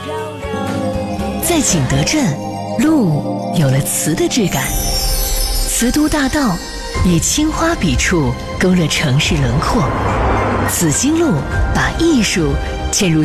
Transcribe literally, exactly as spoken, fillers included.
在景德镇，路有了瓷的质感。瓷都大道以青花笔触勾勒城市轮廓，紫荆路把艺术嵌入